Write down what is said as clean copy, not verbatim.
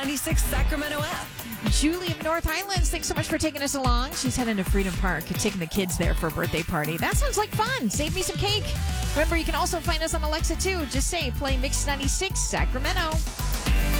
96 Sacramento app. Julie of North Highlands, thanks so much for taking us along. She's heading to Freedom Park and taking the kids there for a birthday party. That sounds like fun. Save me some cake. Remember, you can also find us on Alexa, too. Just say, play Mix 96 Sacramento.